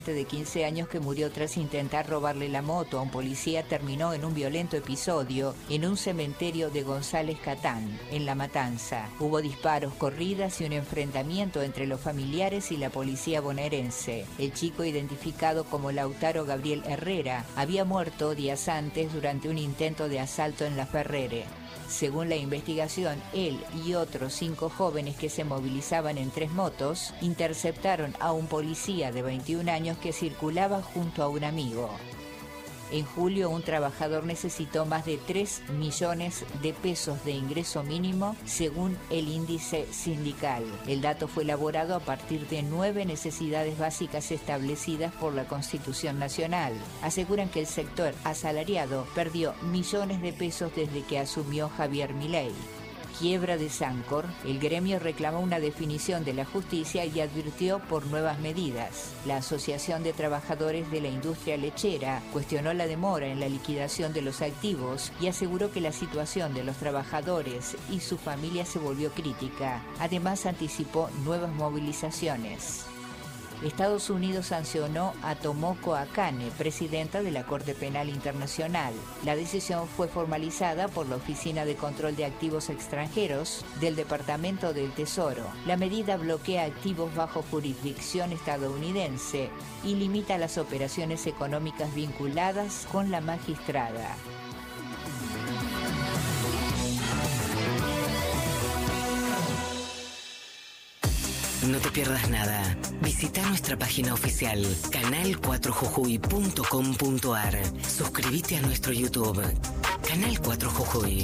De 15 años que murió tras intentar robarle la moto a un policía terminó en un violento episodio en un cementerio de González Catán, en La Matanza. Hubo disparos, corridas y un enfrentamiento entre los familiares y la policía bonaerense. El chico, identificado como Lautaro Gabriel Herrera, había muerto días antes durante un intento de asalto en La Ferrere. Según la investigación, él y otros 5 jóvenes que se movilizaban en 3 motos interceptaron a un policía de 21 años que circulaba junto a un amigo. En julio, un trabajador necesitó más de 3 millones de pesos de ingreso mínimo, según el índice sindical. El dato fue elaborado a partir de 9 necesidades básicas establecidas por la Constitución Nacional. Aseguran que el sector asalariado perdió millones de pesos desde que asumió Javier Milei. Quiebra de Sancor, el gremio reclamó una definición de la justicia y advirtió por nuevas medidas. La Asociación de Trabajadores de la Industria Lechera cuestionó la demora en la liquidación de los activos y aseguró que la situación de los trabajadores y su familia se volvió crítica. Además, anticipó nuevas movilizaciones. Estados Unidos sancionó a Tomoko Akane, presidenta de la Corte Penal Internacional. La decisión fue formalizada por la Oficina de Control de Activos Extranjeros del Departamento del Tesoro. La medida bloquea activos bajo jurisdicción estadounidense y limita las operaciones económicas vinculadas con la magistrada. No te pierdas nada. Visita nuestra página oficial canal4jujuy.com.ar. Suscríbete a nuestro YouTube, Canal 4 Jujuy.